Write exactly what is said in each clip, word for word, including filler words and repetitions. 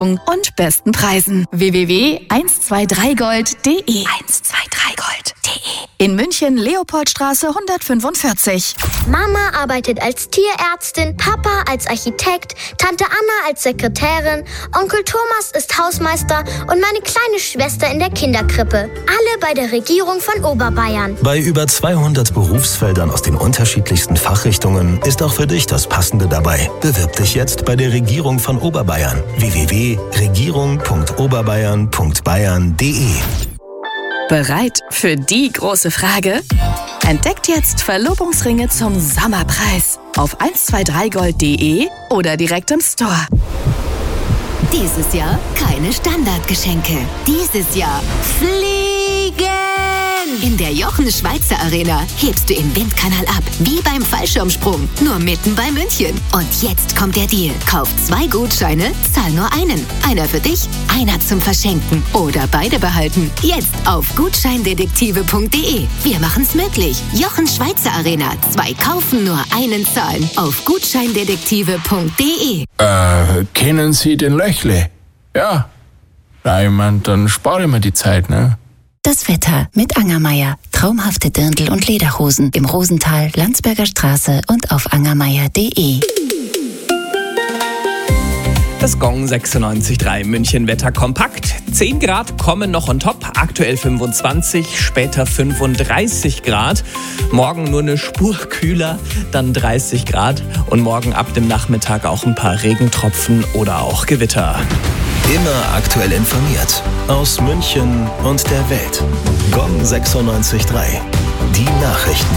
und besten Preisen. w w w punkt eins zwei drei gold punkt d e eins zwei drei gold punkt d e In München, Leopoldstraße hundertfünfundvierzig. Mama arbeitet als Tierärztin, Papa als Architekt, Tante Anna als Sekretärin, Onkel Thomas ist Hausmeister und meine kleine Schwester in der Kinderkrippe. Alle bei der Regierung von Oberbayern. Bei über zweihundert Berufsfeldern aus den unterschiedlichsten Fachrichtungen ist auch für dich das Passende dabei. Bewirb dich jetzt bei der Regierung von Oberbayern. w w w punkt regierung punkt oberbayern punkt bayern punkt d e Bereit für die große Frage? Entdeckt jetzt Verlobungsringe zum Sommerpreis auf eins zwei drei gold punkt d e oder direkt im Store. Dieses Jahr keine Standardgeschenke. Dieses Jahr fliegen! In der Jochen Schweizer Arena hebst du im Windkanal ab, wie beim Fallschirmsprung, nur mitten bei München. Und jetzt kommt der Deal. Kauf zwei Gutscheine, zahl nur einen. Einer für dich, einer zum Verschenken oder beide behalten. Jetzt auf gutscheindetektive punkt d e. Wir machen's möglich. Jochen Schweizer Arena. Zwei kaufen, nur einen zahlen. Auf gutscheindetektive punkt d e. Äh, kennen Sie den Löchle? Ja. Ja, ich mein, dann spare ich mir die Zeit, ne? Das Wetter mit Angermeier. Traumhafte Dirndl und Lederhosen im Rosental, Landsberger Straße und auf angermeier punkt d e. Das Gong sechsundneunzig Komma drei München Wetter kompakt. zehn Grad kommen noch on top, aktuell fünfundzwanzig, später fünfunddreißig Grad. Morgen nur eine Spur kühler, dann dreißig Grad. Und morgen ab dem Nachmittag auch ein paar Regentropfen oder auch Gewitter. Immer aktuell informiert. Aus München und der Welt. Gong sechsundneunzig Komma drei. Die Nachrichten.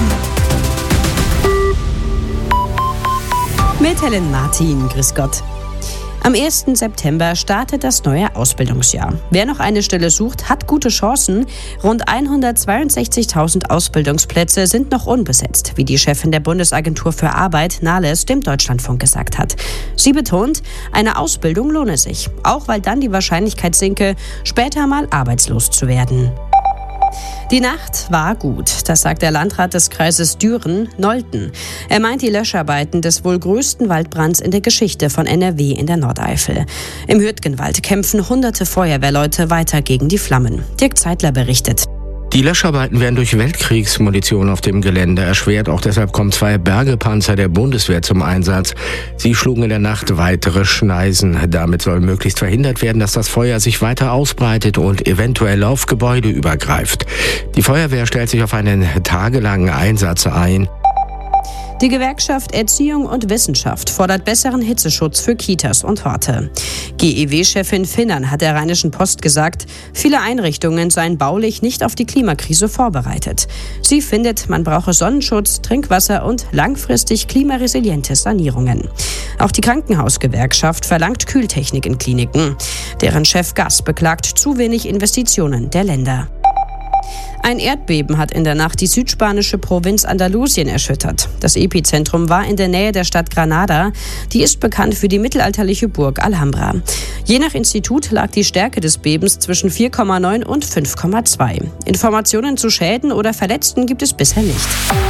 Mit Helen Martin, grüß Gott. Am ersten September startet das neue Ausbildungsjahr. Wer noch eine Stelle sucht, hat gute Chancen. Rund hundertzweiundsechzigtausend Ausbildungsplätze sind noch unbesetzt, wie die Chefin der Bundesagentur für Arbeit, Nahles, dem Deutschlandfunk gesagt hat. Sie betont, eine Ausbildung lohne sich, auch weil dann die Wahrscheinlichkeit sinke, später mal arbeitslos zu werden. Die Nacht war gut, das sagt der Landrat des Kreises Düren, Nolten. Er meint die Löscharbeiten des wohl größten Waldbrands in der Geschichte von N R W in der Nordeifel. Im Hürtgenwald kämpfen hunderte Feuerwehrleute weiter gegen die Flammen. Dirk Zeitler berichtet. Die Löscharbeiten werden durch Weltkriegsmunition auf dem Gelände erschwert. Auch deshalb kommen zwei Bergepanzer der Bundeswehr zum Einsatz. Sie schlugen in der Nacht weitere Schneisen. Damit soll möglichst verhindert werden, dass das Feuer sich weiter ausbreitet und eventuell auf Gebäude übergreift. Die Feuerwehr stellt sich auf einen tagelangen Einsatz ein. Die Gewerkschaft Erziehung und Wissenschaft fordert besseren Hitzeschutz für Kitas und Horte. G E W-Chefin Finnern hat der Rheinischen Post gesagt, viele Einrichtungen seien baulich nicht auf die Klimakrise vorbereitet. Sie findet, man brauche Sonnenschutz, Trinkwasser und langfristig klimaresiliente Sanierungen. Auch die Krankenhausgewerkschaft verlangt Kühltechnik in Kliniken. Deren Chef Gass beklagt zu wenig Investitionen der Länder. Ein Erdbeben hat in der Nacht die südspanische Provinz Andalusien erschüttert. Das Epizentrum war in der Nähe der Stadt Granada. Die ist bekannt für die mittelalterliche Burg Alhambra. Je nach Institut lag die Stärke des Bebens zwischen vier Komma neun und fünf Komma zwei. Informationen zu Schäden oder Verletzten gibt es bisher nicht.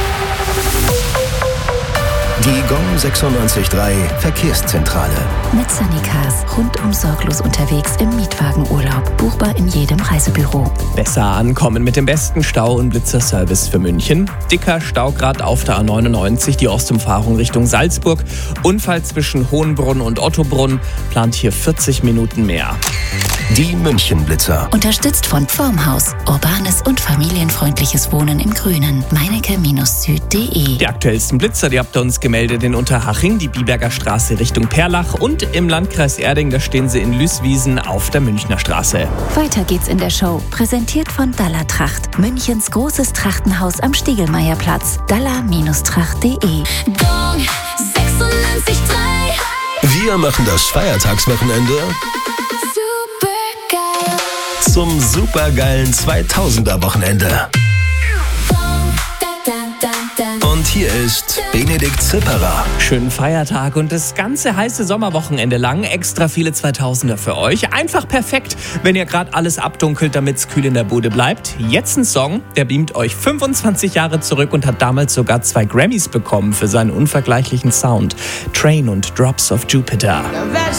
Die Gong sechsundneunzig Komma drei Verkehrszentrale. Mit Sunnycars rundum sorglos unterwegs im Mietwagenurlaub. Buchbar in jedem Reisebüro. Besser ankommen mit dem besten Stau- und Blitzerservice für München. Dicker Staugrad auf der A neunundneunzig, die Ostumfahrung Richtung Salzburg. Unfall zwischen Hohenbrunn und Ottobrunn plant hier vierzig Minuten mehr. Die München-Blitzer. Unterstützt von Formhaus. Urbanes und familienfreundliches Wohnen im Grünen. meinecke Süd punkt d e. Die aktuellsten Blitzer, die habt ihr uns gemeldet in Unterhaching, die Biberger Straße Richtung Perlach und im Landkreis Erding, da stehen sie in Lüßwiesen auf der Münchner Straße. Weiter geht's in der Show. Präsentiert von Dalla Tracht. Münchens großes Trachtenhaus am Stiegelmeierplatz. dalla Tracht punkt d e. Gong sechsundneunzig Komma drei. Wir machen das Feiertagswochenende Supergeil. zum supergeilen zweitausender-Wochenende. Und hier ist Benedikt Zipperer. Schönen Feiertag und das ganze heiße Sommerwochenende lang extra viele zweitausender für euch. Einfach perfekt, wenn ihr gerade alles abdunkelt, damit es kühl in der Bude bleibt. Jetzt ein Song, der beamt euch fünfundzwanzig Jahre zurück und hat damals sogar zwei Grammys bekommen für seinen unvergleichlichen Sound. Train und Drops of Jupiter.